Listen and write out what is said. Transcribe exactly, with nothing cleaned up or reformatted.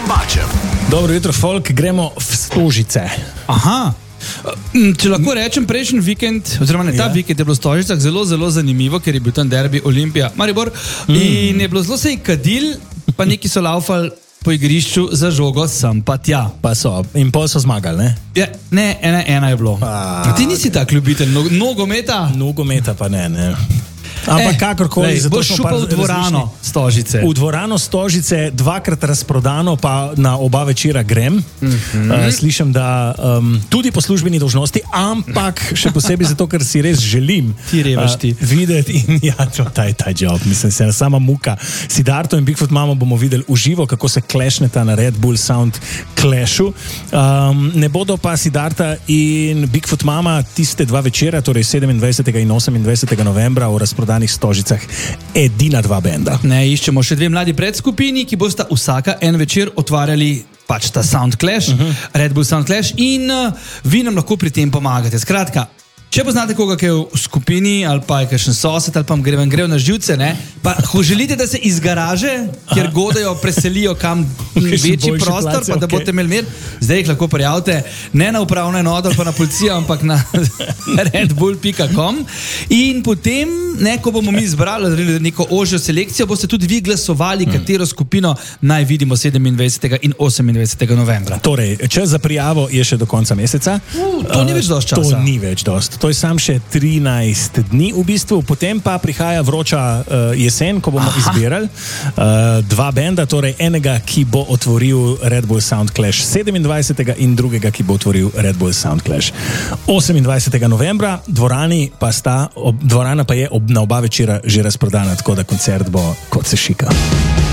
Bombačem. Dobro jutro, folk, gremo v Stožice. Aha. Če lahko rečem, prejšnji vikend, oziroma ne ta ja. vikend, je bilo v Stožicah zelo, zelo zanimivo, ker je bil tam derbi Olimpija Maribor mm. in je bilo zelo se kadil, pa neki so laufali po igrišču za žogo sem pa tja. Pa so, in pol so zmagali, ne? Ja, ne, ena, ena je bilo. A, ti nisi tak ljubitelj no, nogometa? Nogometa pa ne, ne. Ampak eh, kakorkoli, lej, boš šupal v dvorano Stožice. V dvorano Stožice dvakrat razprodano, pa na oba večera grem. Mm-hmm. Uh, slišim, da um, tudi po službeni dolžnosti, ampak še posebej zato, ker si res želim ti revaš ti. Uh, videti in ja, to je ta job, mislim, se sama muka. Siddharto in Bigfoot Mamo bomo videli uživo, kako se clashneta na Red Bull Sound Clashu. Um, ne bodo pa Siddharta in Bigfoot Mama tiste dva večera, torej sedemindvajsetega in osemindvajsetega novembra v razprodanih Stožicah edina dva benda. Ne, iščemo še dve mladi predskupini, ki bosta vsaka en večer otvarjali pač ta Sound Clash, uh-huh. Red Bull Sound Clash in uh, vi nam lahko pri tem pomagate. Skratka, če poznate koga, ki je v skupini ali pa je kakšen sosed ali pa vam grejo gre na živce, ne, pa ho želite, da se iz garaže, kjer godejo, preselijo kam večji prostor, pa da boste okay. imeli mir, zdaj jih lahko prijavite ne na upravno enoto ali pa na policijo, ampak na redbull pika com in potem, ne, ko bomo mi izbrali neko ožjo selekcijo, boste tudi vi glasovali, hmm. katero skupino naj vidimo sedemindvajsetega in osemindvajsetega novembra. Torej, čas za prijavo je še do konca meseca. Uh, to ni več dost časa. To ni več dost. To je sam še trinajst dni v bistvu, potem pa prihaja vroča uh, jesen, ko bomo Aha. izbirali uh, dva benda, torej enega, ki bo otvoril Red Bull Sound Clash sedemindvajsetega in drugega, ki bo otvoril Red Bull Sound Clash osemindvajsetega novembra. Dvorani pa sta, ob, dvorana pa je ob, na oba večera že razprodana, tako da koncert bo kot se šika.